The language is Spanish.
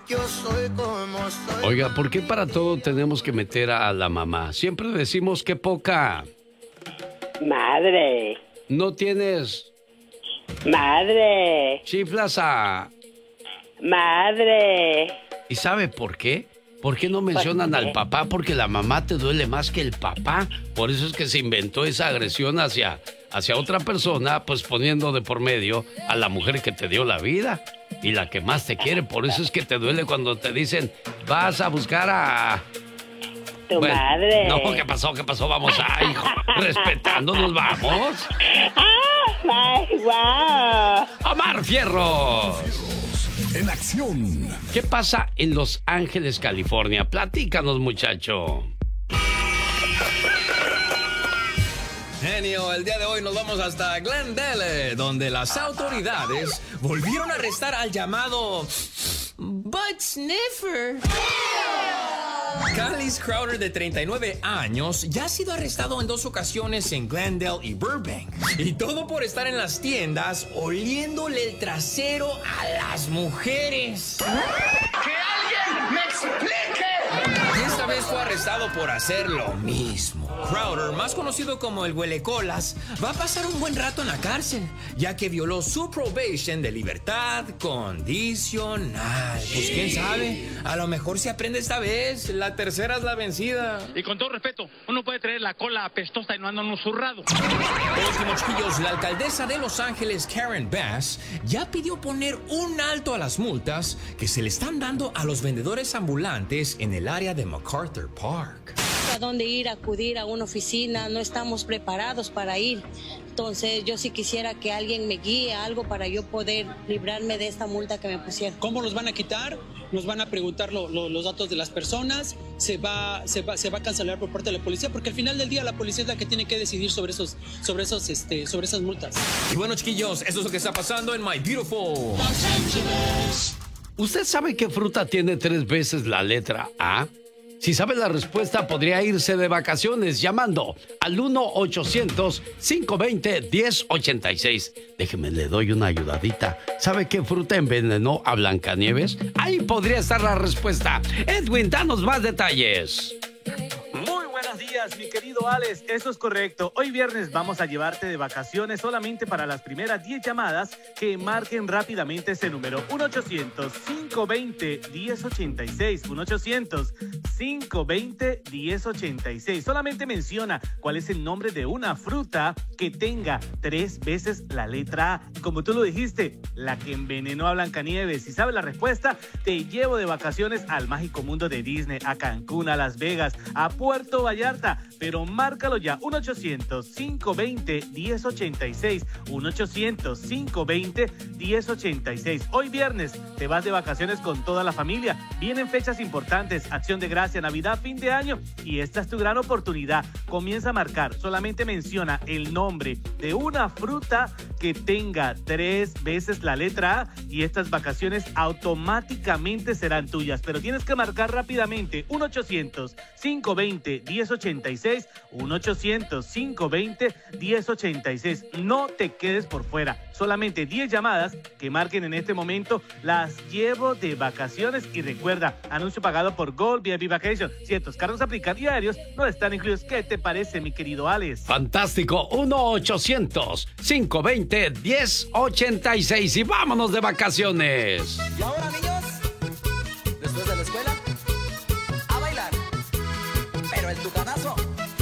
Yo soy como soy. Oiga, ¿por qué para todo tenemos que meter a la mamá? Siempre decimos que poca. Madre. No tienes. Madre. Chiflas a. Madre. ¿Y sabe por qué? ¿Por qué no mencionan al papá? Porque la mamá te duele más que el papá. Por eso es que se inventó esa agresión hacia otra persona, pues poniendo de por medio a la mujer que te dio la vida y la que más te quiere. Por eso es que te duele cuando te dicen, vas a buscar a... Tu madre. No, ¿qué pasó? Vamos a, hijo, respetándonos, vamos. ¡Ay, wow! Omar Fierros. En acción. ¿Qué pasa en Los Ángeles, California? Platícanos, muchacho. Genio, el día de hoy nos vamos hasta Glendale, donde las autoridades volvieron a arrestar al llamado Butt Sniffer. Callis Crowder, de 39 años, ya ha sido arrestado en 2 ocasiones en Glendale y Burbank. Y todo por estar en las tiendas oliéndole el trasero a las mujeres. ¡Que alguien me explique! Y esta vez fue arrestado por hacer lo mismo. Crowder, más conocido como el huelecolas, va a pasar un buen rato en la cárcel, ya que violó su probation de libertad condicional. Pues quién sabe, a lo mejor se aprende esta vez, la tercera es la vencida. Y con todo respeto, uno puede traer la cola apestosa y no anda uno zurrado. Por último, chiquillos, la alcaldesa de Los Ángeles, Karen Bass, ya pidió poner un alto a las multas que se le están dando a los vendedores ambulantes en el área de MacArthur Park. A dónde ir, acudir a una oficina, no estamos preparados para ir. Entonces yo sí quisiera que alguien me guíe a algo para yo poder librarme de esta multa que me pusieron. ¿Cómo nos van a quitar? Nos van a preguntar los datos de las personas, se va a cancelar por parte de la policía, porque al final del día la policía es la que tiene que decidir sobre esas multas. Y bueno, chiquillos, eso es lo que está pasando en My Beautiful Los Ángeles. ¿Usted sabe qué fruta tiene 3 veces la letra A? Si sabe la respuesta, podría irse de vacaciones llamando al 1-800-520-1086. Déjeme, le doy una ayudadita. ¿Sabe qué fruta envenenó a Blancanieves? Ahí podría estar la respuesta. Edwin, danos más detalles. Muy buenos días, mi querido Alex. Eso es correcto. Hoy viernes vamos a llevarte de vacaciones solamente para las primeras 10 llamadas que marquen rápidamente ese número. 1-800-520-1086. 1-800-520-1086. Solamente menciona cuál es el nombre de una fruta que tenga 3 veces la letra A. Y como tú lo dijiste, la que envenenó a Blancanieves. Si sabes la respuesta, te llevo de vacaciones al mágico mundo de Disney, a Cancún, a Las Vegas, a Puerto Vallarta, pero márcalo ya, 1-800-520-1086, 1-800-520-1086. Hoy viernes te vas de vacaciones con toda la familia, vienen fechas importantes, Acción de Gracia, Navidad, fin de año, y esta es tu gran oportunidad. Comienza a marcar, solamente menciona el nombre de una fruta que tenga 3 veces la letra A y estas vacaciones automáticamente serán tuyas, pero tienes que marcar rápidamente, 1-800-520-1086, 1-800-520-1086. No te quedes por fuera. Solamente 10 llamadas que marquen en este momento las llevo de vacaciones. Y recuerda, anuncio pagado por Gold VIP Vacation. Ciertos cargos aplican y aéreos no están incluidos. ¿Qué te parece, mi querido Alex? Fantástico. 1-800-520-1086 y vámonos de vacaciones. Y ahora, niños, después de la escuela, a bailar. Pero el tucanazo